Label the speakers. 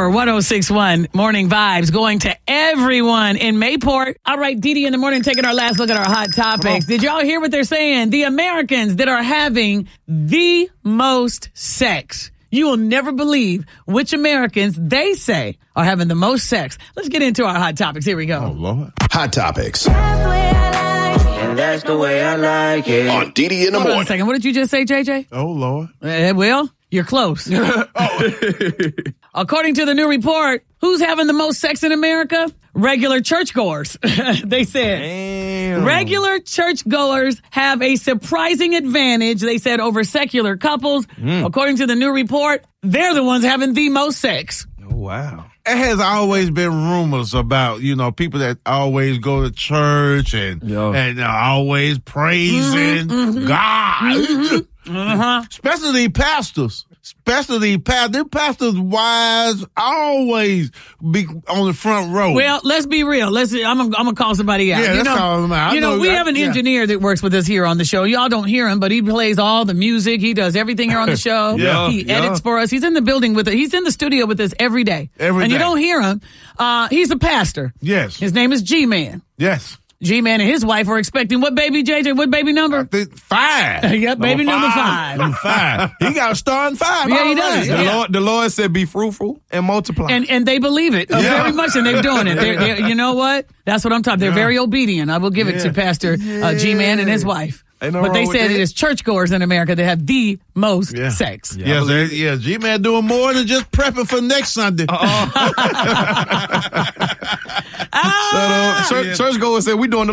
Speaker 1: Power 106.1 Morning Vibes going to everyone in Mayport. All right, Didi in the morning taking our last look at our hot topics. Did y'all hear what they're saying? The Americans that are having the most sex. You will never believe which Americans they say are having the most sex. Let's get into our hot topics. Here we go.
Speaker 2: Oh, Lord.
Speaker 3: Hot topics.
Speaker 4: That's the way I like it.
Speaker 3: On Didi in the
Speaker 1: Hold on a
Speaker 3: morning.
Speaker 1: second. What did you just say, JJ?
Speaker 2: Oh, Lord.
Speaker 1: Well, you're close. According to the new report, who's having the most sex in America? Regular churchgoers. They said regular churchgoers have a surprising advantage, they said, over secular couples. According to the new report, they're the ones having the most sex.
Speaker 2: Oh, wow. It has always been rumors about, people that always go to church and always praising God. Especially pastors. Them pastors' wives always be on the front row.
Speaker 1: Well, let's be real. I'm gonna call somebody out.
Speaker 2: Yeah, let's call them out.
Speaker 1: We have an engineer that works with us here on the show. Y'all don't hear him, but he plays all the music. He does everything here on the show. He edits for us. He's in the building with us. He's in the studio with us every day. And you don't hear him. He's a pastor.
Speaker 2: Yes.
Speaker 1: His name is G-Man.
Speaker 2: Yes.
Speaker 1: G-Man and his wife are expecting what baby, JJ? What baby number?
Speaker 2: I think 5.
Speaker 1: Yep, baby number 5.
Speaker 2: Number 5. He got a star in 5.
Speaker 1: Yeah, he does.
Speaker 2: Yeah.
Speaker 5: The Lord said, be fruitful and multiply.
Speaker 1: And they believe it very much, and they're doing it. They're, you know what? That's what I'm talking. They're very obedient. I will give it to Pastor G-Man and his wife. But they said it is churchgoers in America that have the most sex.
Speaker 2: Yeah, G-Man doing more than just prepping for next Sunday.
Speaker 5: Churchgoers said, we doing the